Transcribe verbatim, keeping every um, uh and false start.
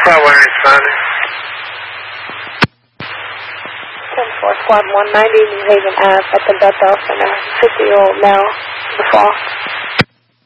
February Sunday. ten four, Squad one ninety, New Haven Ave at the Bethel Center. fifty-year-old male, the fall.